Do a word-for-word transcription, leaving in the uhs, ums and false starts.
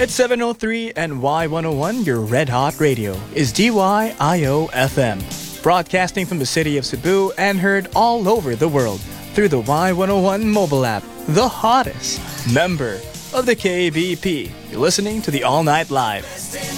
It's seven oh three and Y one oh one, your red hot radio, is D Y I O F M. Broadcasting from the city of Cebu and heard all over the world through the Y one oh one mobile app, the hottest member of the K B P. You're listening to the All Night Live.